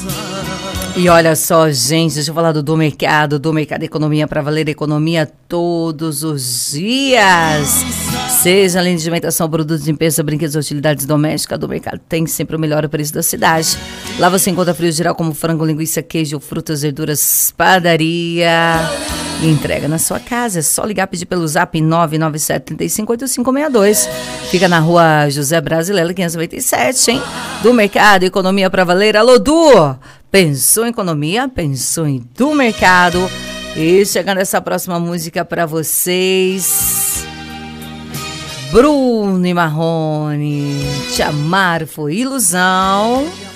E olha só, gente, deixa eu falar do Mercado Economia para valer economia todos os dias. Seja além de alimentação, produtos de limpeza, brinquedos, utilidades domésticas, do Mercado tem sempre o melhor preço da cidade. Lá você encontra frio geral como frango, linguiça, queijo, frutas, verduras, padaria. E entrega na sua casa. É só ligar, pedir pelo zap 997-358562. Fica na rua José Brasileiro, 597, hein? Do Mercado Economia para valer. Alô, Du! Pensou em economia? Pensou em Do Mercado. E chegando essa próxima música para vocês. Bruno e Marrone. Te amar foi ilusão.